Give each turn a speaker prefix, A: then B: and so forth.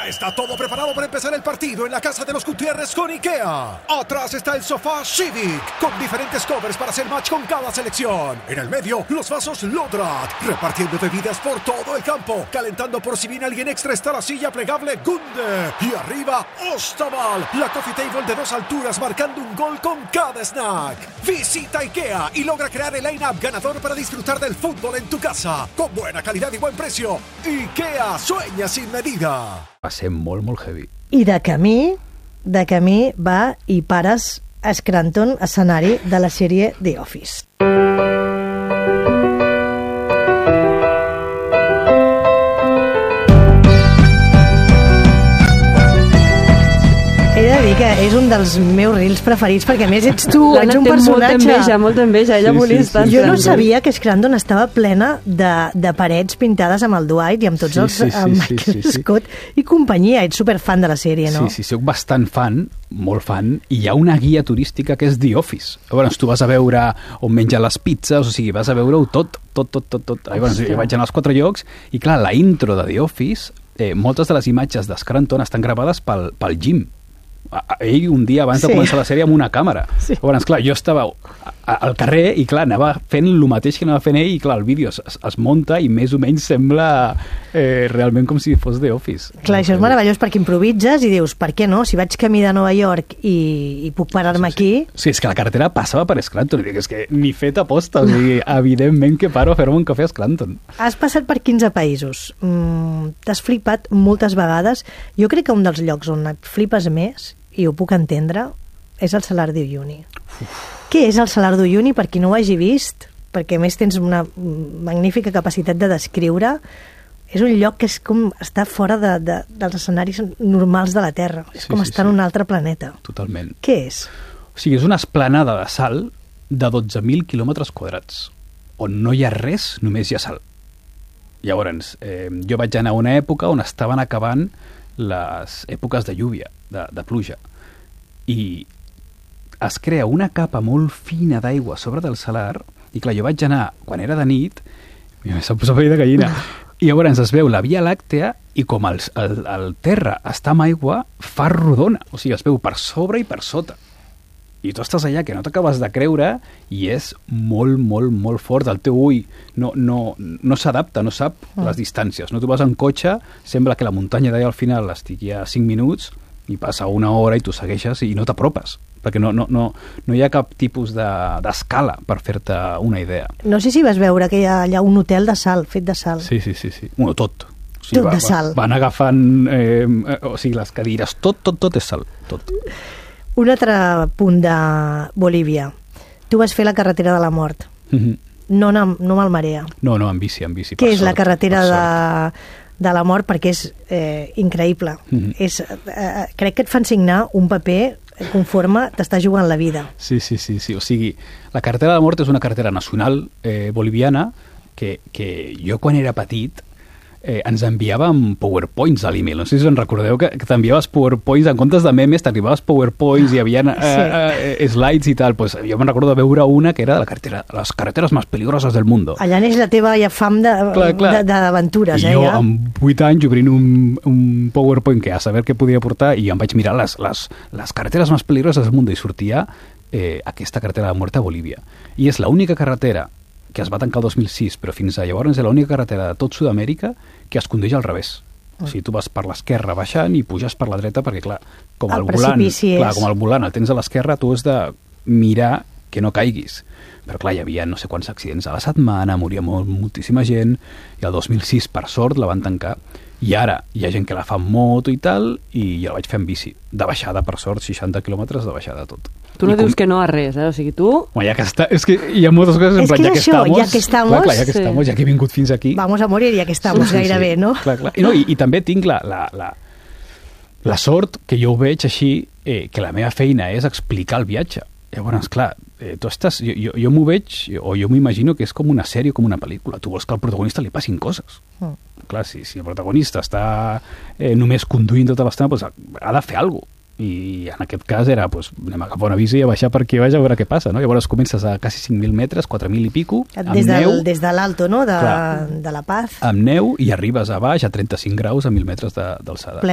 A: Ya está todo preparado para empezar el partido en la casa de los Gutiérrez con IKEA. Atrás está el sofá Civic, con diferentes covers para hacer match con cada selección. En el medio, los vasos Lodrat, repartiendo bebidas por todo el campo. Calentando por si viene alguien extra está la silla plegable Gunde. Y arriba, Ostaval, la coffee table de 2 alturas marcando un gol con cada snack. Visita IKEA y logra crear el line-up ganador para disfrutar del fútbol en tu casa. Con buena calidad y buen precio. IKEA sueña sin medida.
B: Va ser molt, molt heavy.
C: I de camí va i pares a Scranton, escenari de la sèrie The Office. He de dir que és un dels meus reels preferits, perquè a més ets tu, ets un personatge.
D: Molta enveja, ella volia estar.
C: Jo no sabia que Scranton estava plena de parets pintades amb el Dwight i amb tots els Michael Scott i companyia. Ets superfan de la sèrie, no?
B: Sí, soc bastant fan, molt fan, i hi ha una guia turística que és The Office. Llavors tu vas a veure on menja les pizzas, o sigui, vas a veure-ho tot. Llavors jo vaig anar als 4 llocs i clar, la intro de The Office, moltes de les imatges de Scranton estan gravades pel Jim. Ell un dia abans de començar la sèrie amb una càmera. Llavors, clar, jo estava al carrer i clar, anava fent el mateix que anava fent ell i clar, el vídeo es munta i més o menys sembla realment com si fos The Office.
C: Clar, això és meravellós perquè improvitzes i dius, per què no? Si vaig camí de Nova York i puc parar-me aquí...
B: Sí, és que la carretera passava per Scranton i dic, és que ni fet aposta, o sigui, evidentment que paro a fer-me un cafè a Scranton.
C: Has passat per 15 països. T'has flipat moltes vegades. Jo crec que un dels llocs on et flipes més, i ho puc entendre, és el Salar d'Uyuni. Què és el Salar d'Uyuni? Per qui no ho hagi vist, perquè a més tens una magnífica capacitat de descriure, és un lloc que és com estar fora dels escenaris normals de la Terra. És com estar en un altre planeta.
B: Totalment.
C: Què és?
B: O sigui, és una esplanada de sal de 12.000 quilòmetres quadrats, on no hi ha res, només hi ha sal. Llavors, jo vaig anar a una època on estaven acabant les èpoques de lluvia, de pluja, i es crea una capa molt fina d'aigua sobre del salar, i clar, jo vaig anar quan era de nit, i se'm posa pell de gallina, i llavors es veu la Via Làctea i com el terra està amb aigua, fa rodona, o sigui, es veu per sobre i per sota. I tu estàs allà que no t'acabes de creure i és molt, molt, molt fort. El teu ull no s'adapta, no sap les distàncies. No, tu vas en cotxe, sembla que la muntanya d'allà al final estigui a 5 minuts i passa una hora i tu segueixes i no t'apropes, perquè no hi ha cap tipus d'escala per fer-te una idea.
C: No sé si vas veure que hi ha allà un hotel de sal, fet de sal.
B: Sí. Bueno, tot. O sigui,
C: tot de sal.
B: Van agafant o sigui, les cadires, tot és sal, tot.
C: Un altre punt de Bolívia. Tu vas fer la carretera de la mort. No amb el Marea.
B: No, amb bici.
C: Què és la carretera de la mort? Perquè és increïble. Crec que et fan signar un paper conforme t'està jugant la vida.
B: Sí. O sigui, la carretera de la mort és una carretera nacional boliviana que jo quan era petit ens enviàvem powerpoints a l'email. No sé si us en recordeu que t'enviaves powerpoints, en comptes de memes t'arribaves powerpoints i hi havia slides i tal. Pues jo me'n recordo de veure una que era de les carreteres més peligroses del món.
C: Allà neix la teva fam d'aventures.
B: I jo amb 8 anys obrint un powerpoint que a saber què podia portar i em vaig mirar les carreteres més peligroses del món i sortia aquesta carretera de mort a Bolívia. I és l'única carretera que es va tancar el 2006, però fins a llavors és l'única carretera de tot Sud-amèrica que es condueix al revés. O sigui, tu vas per l'esquerra baixant i puges per la dreta perquè, clar, com el volant el tens a l'esquerra, tu has de mirar que no caiguis. Però, clar, hi havia no sé quants accidents a la setmana, moria moltíssima gent, i el 2006, per sort, la van tancar. I ara hi ha gent que la fa en moto i tal, i jo la vaig fer en bici. De baixada, per sort, 60 quilòmetres de baixada tot.
D: Tu no dius que no a res, o sigui, tu...
B: Ja que està, és que hi ha moltes coses en plan, ja que estamos, ja que he vingut fins aquí...
C: Vamos a morir, ja que estamos, gairebé, no?
B: Clar. I també tinc la sort que jo ho veig així, que la meva feina és explicar el viatge. Llavors, clar, tu estàs... Jo m'ho veig, o jo m'imagino que és com una sèrie o com una pel·lícula. Tu vols que al protagonista li passin coses. Clar, si el protagonista està només conduint tota l'estona, doncs ha de fer alguna cosa. I en aquest cas era, anem a agafar una bici i a baixar per aquí baix a veure què passa, no? Llavors comences a quasi 5.000 metres, 4.000 i pico, amb neu.
C: Des de l'alto, no? De La Paz.
B: Amb neu i arribes a baix a 35 graus a 1.000 metres d'alçada.